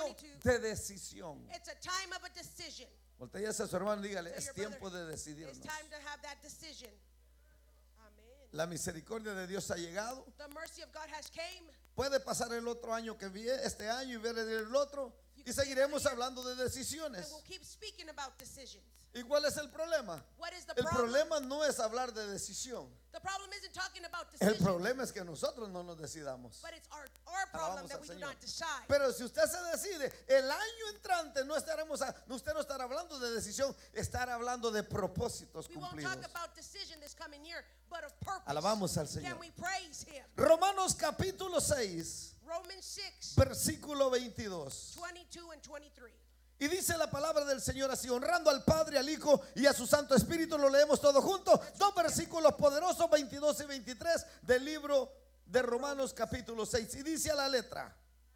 de decisión. It's a time of a decision. Voltea a su hermano y dígale, Tell es your tiempo brother, de It's decidirnos. time to have that decision. Amen. La misericordia de Dios ha llegado. The mercy of God has came. Puede pasar el otro año que viene, este año y ver el otro, y seguiremos hablando de And decisiones. we'll keep speaking about decisions. ¿Y cuál es el problema? What is the El problem? problema no es hablar de decisión. The problem isn't talking about El decisions, problema es que nosotros no nos decidamos. but it's our problem Alabamos that al we do Señor. not decide. Pero si usted se decide, el año entrante no estaremos, usted no estará hablando de decisión, estará hablando de propósitos We won't cumplidos. talk about decision this coming year, but of purpose. Alabamos al Señor. Can we praise Him? Romanos capítulo 6, Romans 6, versículo 22. 22 and 23. Y dice la palabra del Señor así, honrando al Padre, al Hijo y a su Santo Espíritu. Lo leemos todo junto. Dos versículos poderosos, 22 y 23 del libro de Romanos capítulo 6. Y dice a la letra: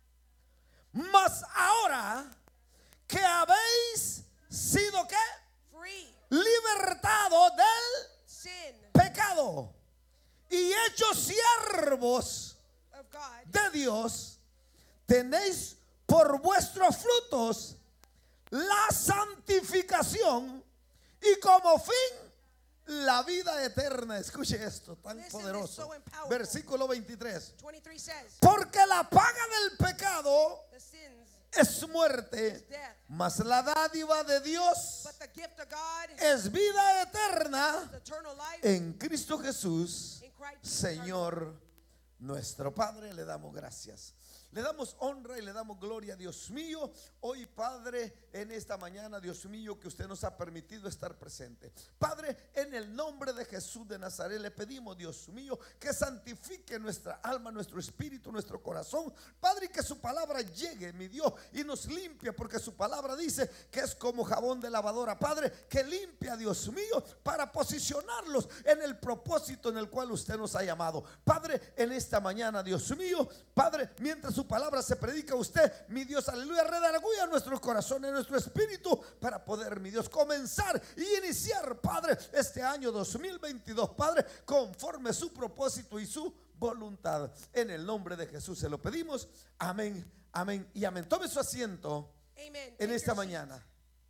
mas ahora que habéis sido ¿qué? Free, Libertado del sin pecado y hechos siervos of God, de Dios, tenéis por vuestros frutos la santificación y como fin la vida eterna. Escuche esto tan Listen, poderoso. it's so powerful. Versículo 23. 23 says, Porque la paga del pecado the sins, es muerte, death, mas la dádiva de Dios but the gift of God es vida eterna is eternal life en Cristo Jesús, in Christ Jesus. Señor nuestro. Padre, le damos gracias. Le damos honra y le damos gloria, Dios mío. Hoy, Padre, en esta mañana, Dios mío, que usted nos ha permitido estar presente. Padre, en el nombre de Jesús de Nazaret, le pedimos, Dios mío, que santifique nuestra alma, nuestro espíritu, nuestro corazón. Padre, y que su palabra llegue, mi Dios, y nos limpie, porque su palabra dice que es como jabón de lavadora. Padre, que limpia, Dios mío, para posicionarlos en el propósito en el cual usted nos ha llamado. Padre, en esta mañana, Dios mío, Padre, mientras su palabra se predica a usted, mi Dios, aleluya, redarguya nuestros corazones, nuestro espíritu, para poder, mi Dios, comenzar y iniciar, Padre, este año 2022, Padre, conforme su propósito y su voluntad. En el nombre de Jesús se lo pedimos. Amén, amén y amén. Tome su asiento Amen. en Take esta your mañana,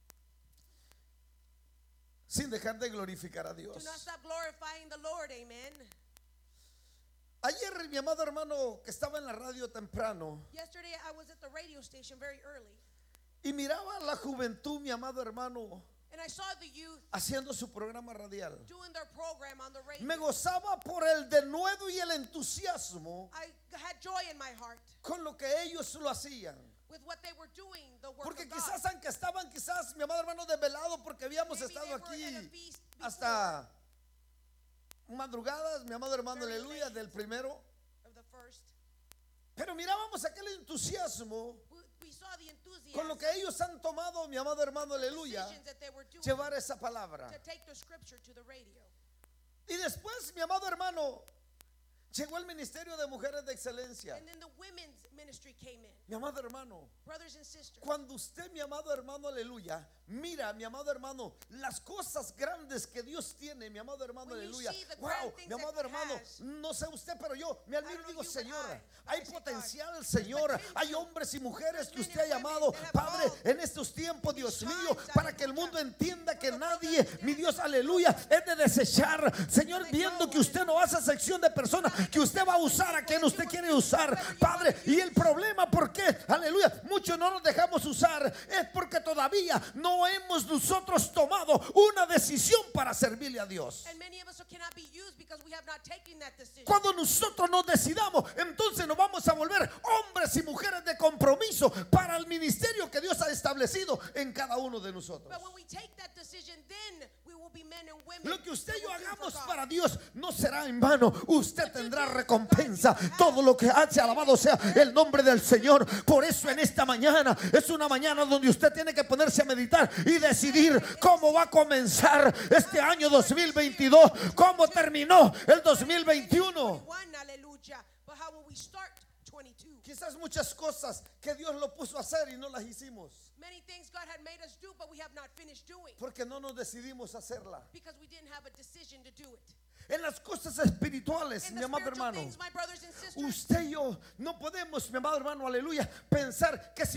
sin dejar de glorificar a seat. Do Dios. not stop glorifying the Lord. Amen. Ayer mi amado hermano que estaba en la radio temprano Yesterday I was at the radio station very early, y miraba a la juventud, mi amado hermano, and I saw the youth haciendo su programa radial. doing their program on the radio. Me gozaba por el denuedo y el entusiasmo I had joy in my heart con lo que ellos lo hacían. with what they were doing, the work Porque of God. quizás aunque estaban quizás, mi amado hermano, desvelados porque habíamos Maybe estado they were aquí at a feast before, hasta madrugadas, mi amado hermano, Very aleluya, late. del primero. of the first. Pero mirábamos aquel entusiasmo We saw the enthusiasm, con lo que ellos han tomado, mi amado hermano, aleluya, decisions that they were doing llevar esa palabra. to take the scripture to the radio. Y después, mi amado hermano, llegó el Ministerio de Mujeres de Excelencia. And then the women's ministry came in. Mi amado hermano, Brothers and sisters, cuando usted, mi amado hermano, aleluya, mira, mi amado hermano, las cosas grandes que Dios tiene, mi amado hermano, When you aleluya. see the Wow, grand things mi amado that God hermano, has, no sé usted, pero yo me admiro y don't digo, know you, but Señor, I hay say, potencial, God, Señor. potential. Hay hombres y mujeres que There's usted ha men and women llamado, that have Padre, called en estos tiempos, Dios these mío, times, para que el aleluya. mundo entienda que For the nadie, world mi to Dios, understand aleluya, that es de desechar, Señor, They viendo know, que usted no hace sección de personas, que usted va a usar a quien usted quiere usar, Padre. Y el problema, ¿por qué? Aleluya, muchos no nos dejamos usar, es porque todavía no hemos nosotros tomado una decisión para servirle a Dios. and many of us cannot be used because we have not taken that decision. Cuando nosotros nos decidamos, entonces nos vamos a volver hombres y mujeres de compromiso para el ministerio que Dios ha establecido en cada uno de nosotros. But when we take that decision, then we will be men and women. Lo que usted y yo that will do for hagamos God. para Dios no será en vano. Usted tendrá recompensa. Todo lo que hace, alabado sea el nombre del Señor. Por eso en esta mañana es una mañana donde usted tiene que ponerse a meditar y decidir cómo va a comenzar este año 2022, cómo terminó el 2021. 21, hallelujah. But how will we start 22? Quizás muchas cosas que Dios lo puso a hacer y no las hicimos Many things God had made us do, but we have not finished doing porque no nos decidimos hacerla. because we didn't have a decision to do it. En las cosas espirituales, In mi the amado spiritual hermano, things, my brothers and sisters, usted y yo no podemos, mi amado hermano, aleluya, pensar que si